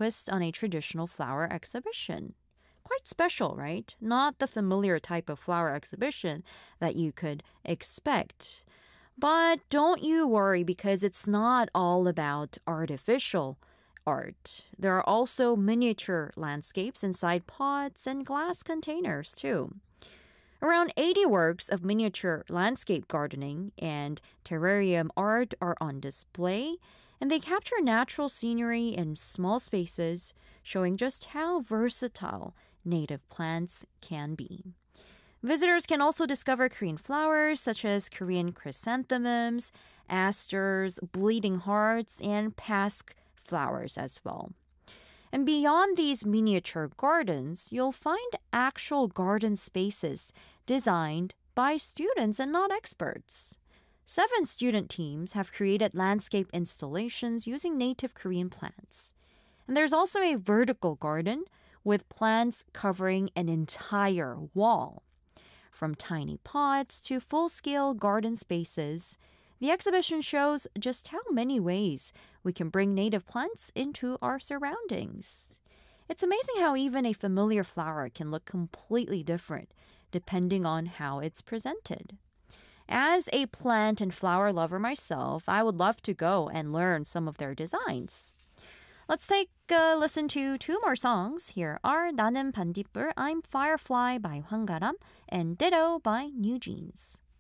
twist on a traditional flower exhibition. Quite special, right? Not the familiar type of flower exhibition that you could expect. But don't you worry because it's not all about artificial art. There are also miniature landscapes inside pots and glass containers, too. Around 80 works of miniature landscape gardening and terrarium art are on display, and they capture natural scenery in small spaces, showing just how versatile native plants can be. Visitors can also discover Korean flowers such as Korean chrysanthemums, asters, bleeding hearts, and pasque flowers as well. And beyond these miniature gardens, you'll find actual garden spaces designed by students and not experts. 7 student teams have created landscape installations using native Korean plants. And there's also a vertical garden with plants covering an entire wall. From tiny pots to full-scale garden spaces, the exhibition shows just how many ways we can bring native plants into our surroundings. It's amazing how even a familiar flower can look completely different depending on how it's presented. As a plant and flower lover myself, I would love to go and learn some of their designs. Let's take a listen to 2 more songs. Here are 나는 반딧불, I'm Firefly by 황가람 and Ditto by New Jeans.